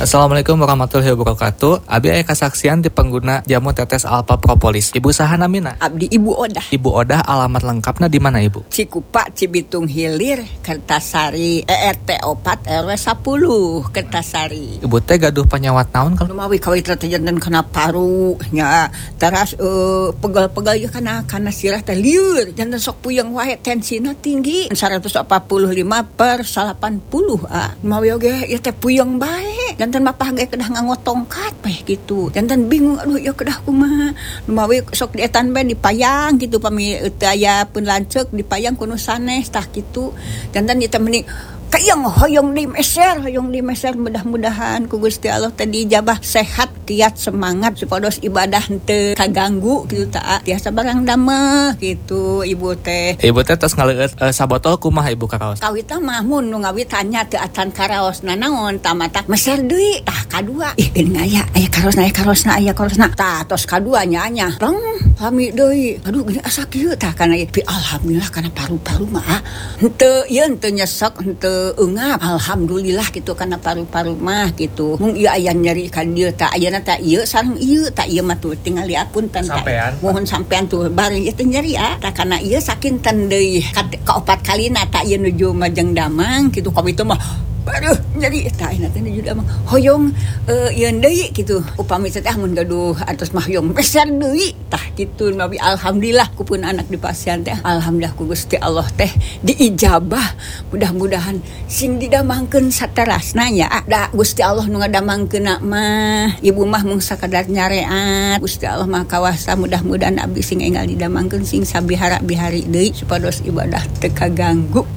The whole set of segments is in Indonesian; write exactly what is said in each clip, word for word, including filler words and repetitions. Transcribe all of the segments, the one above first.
Assalamualaikum warahmatullahi wabarakatuh. Abi aya kasaksian di pengguna jamu tetes Alpha Propolis. Ibu saha namina? Abdi Ibu Odah. Ibu Odah, alamat lengkapna di mana Ibu? Cikupa, Cibitung Hilir, Kertasari, E R T opat R W sepuluh, Kertasari. Ibu teh gaduh penyawat naon kalau Lumawi kawit terjadi kena paru nya teras uh, pegal-pegal ya kana kana sirah teh lieur janten sok puyeng wae tensina tinggi seratus empat puluh lima per delapan puluh ah lumawi oge ya teh puyeng bae janten mapah ge kedah nganggo tongkat peh gitu janten bingung aduh ya kedah kumaha lumawi sok dietan bae dipayang gitu pami teu aya pun lanceuk dipayang kuno sanes tah kitu janten ieu teh meni kayang hoyong di meser, hoyong di meser mudah-mudahan ku Gusti Allah tadi jabah sehat, kiat semangat supados ibadah henteu kaganggu gitu ta. Tiasa barang dameh gitu Ibu teh. Ibu teh tos ngaleueut uh, sabotol kumaha Ibu karaos? Kawit teh mah mun nu ngawit tanya teu atan karaosna naon tamata meser deui tah kadua. Ih geuning aya aya karosna aya karosna aya karosna. Tah tos kadua nya nya. Rong pami deui. Aduh gini asa kieu tah kana pi alhamdulillah kana paru-paru mah henteu ieu henteu nyesek henteu engap alhamdulillah gitu karena paru-paru mah gitu mung ieu aya nyeri ka dieu tah ayeuna tah ieu sareng ieu tah ieu mah tuh tinggal liapun-ten tah mohon sampean tuh bari ieu teh nyeri ah tah kana ieu sakinten deui ka opat kalina tah ieu nuju Majeng Damang gitu ka itu mah aduh jadi tah ina teh nuju Damang hoyong uh, ieu deui gitu upami teh mun gaduh atos mah hoyong peser deui tah kitu nabi alhamdulillah ku pun anak di pasien teh alhamdulillah ku Gusti Allah teh diijabah mudah-mudahan sing didamangkeun saterasna nya da Gusti Allah nu ngadamangkeunna mah ibu mah mung sakadar nyareat Gusti Allah mah kawasa mudah-mudahan abdi sing enggal didamangkeun sing sabihara-bihari deui supados ibadah teu kaganggu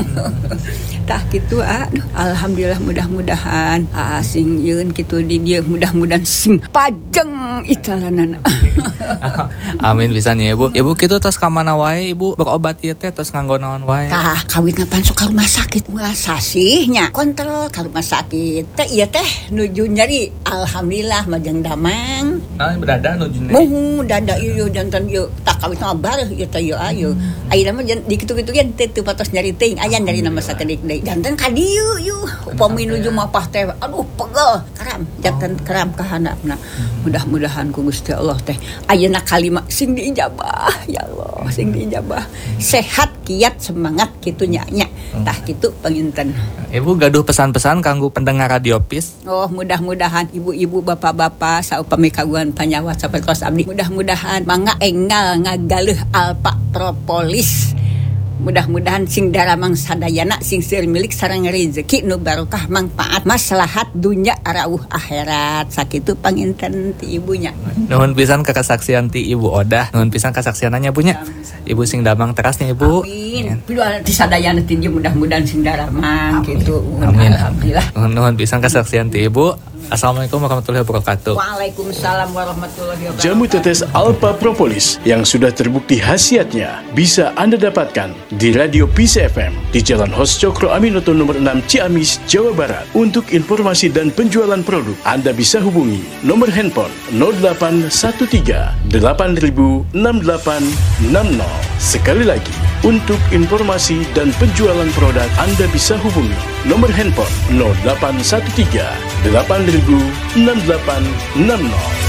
tah kitu ah alhamdulillah mudah-mudahan ah sing yeun kitu di dieu mudah-mudahan sing pajeng italanana amin bisa nih Ibu. Ibu kitu tos ka mana wae Ibu berobat ieu teh tos nganggo naon wae? Tah kawit ngapan sok ka rumah sakit ulah sasihnya kontrol ka rumah sakit teh ieu teh nuju nyeri alhamdulillah Majeng Damang nah berada nuju nyeri muhu dada ieu janten ieu tah kawit mah bareuh ieu teh ieu ayeuna ayeuna mah di kitu-kitu gen teh teu patos nyeri teuing aya nyeri nama sakedik deui janten ka dieu ieu upami nuju mapah teh aduh pegel karam janten karam ka handapna mudah-mudahan ku Gusti Allah teh ayeuna kalima sing diijabah ya Allah sing diijabah sehat kiat semangat kitu nya nya tah kitu panginten Ibu gaduh pesan-pesan kanggo pendengar Radio Peace. Oh mudah-mudahan ibu-ibu bapak-bapak saupami kagungan panyawat sapertos abdi mudah-mudahan mangga enggal ngagaleuh Alpha Propolis mudah-mudahan sing daramang sadayana sing seueur milik sareng rezeki nu barokah manfaat maslahat dunya rawuh akhirat sakitu panginten ti ibunya nuhun pisan ka kasaksian ti Ibu Odah nuhun pisan kasaksiananya bunya Ibu sing damang terasnya Ibu amin pilu ti sadayana ti dieu mudah-mudahan sing daramang kitu amin alhamdulillah nuhun pisan kasaksian ti Ibu. Assalamualaikum warahmatullahi wabarakatuh. Waalaikumsalam warahmatullahi wabarakatuh. Jamu tetes Alpha Propolis yang sudah terbukti khasiatnya bisa Anda dapatkan di Radio Peace F M di Jalan Hos Cokro Aminoto nomor enam Ciamis, Jawa Barat. Untuk informasi dan penjualan produk, Anda bisa hubungi nomor handphone nol delapan satu tiga delapan nol enam delapan enam nol. Sekali lagi, untuk informasi dan penjualan produk, Anda bisa hubungi nomor handphone nol delapan satu tiga delapan nol enam delapan enam nol.